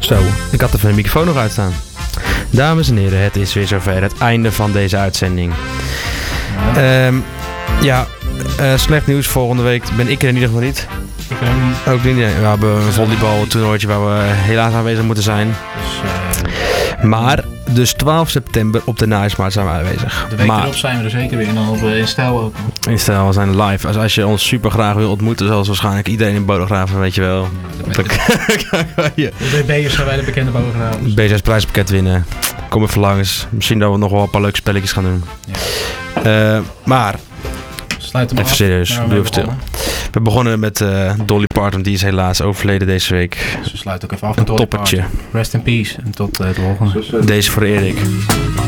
Zo, ik had even de microfoon nog uitstaan. Dames en heren, het is weer zover. Het einde van deze uitzending. Slecht nieuws. Volgende week ben ik er in ieder geval niet. Ik ook niet. Ook niet. We hebben een volleybaltoernooitje waar we helaas aanwezig moeten zijn. Maar dus 12 september op de Naairsmarkt zijn we aanwezig. De week erop zijn we er zeker weer. En dan in stijl ook. In stijl, we zijn live. Als je ons super graag wil ontmoeten, zoals waarschijnlijk iedereen in Bodegraven, weet je wel. De BB'ers zijn wij de bekende Bodegraven. BZ's prijspakket winnen. Kom even langs. Misschien dat we nog wel een paar leuke spelletjes gaan doen. Ja. Maar, sluit hem even af. serieus, doe even stil. We begonnen met Dolly Parton, die is helaas overleden deze week. Ze sluit ook even af met een toppertje. Rest in peace en tot de volgende. Deze voor Erik.